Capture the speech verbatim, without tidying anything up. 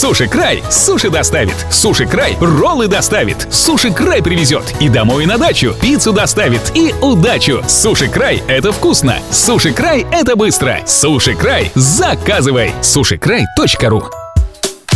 Суши Край суши доставит. Суши Край роллы доставит. Суши Край привезет. И домой, и на дачу. Пиццу доставит. И удачу. Суши Край — это вкусно. Суши Край — это быстро. Суши Край. Заказывай. суши край точка ру